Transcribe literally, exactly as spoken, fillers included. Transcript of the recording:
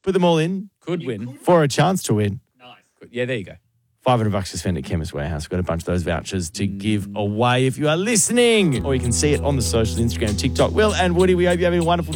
Put them all in Could win. for a chance to win. Yeah, there you go. five hundred bucks to spend at Chemist Warehouse. We've got a bunch of those vouchers to give away if you are listening. Or you can see it on the socials, Instagram, TikTok. Will and Woody, we hope you're having a wonderful